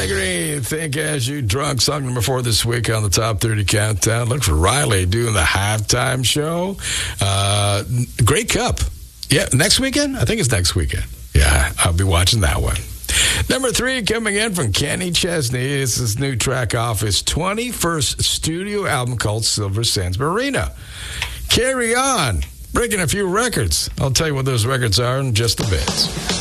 Ronnie Green, Think As You Drunk, song number 4 this week on the Top 30 Countdown. Look for Riley doing the halftime show. Grey Cup. Yeah, next weekend? I think it's next weekend. Yeah, I'll be watching that one. Number 3 coming in from Kenny Chesney. It's his new track off his 21st studio album called Silver Sands Marina. Carry On, breaking a few records. I'll tell you what those records are in just a bit.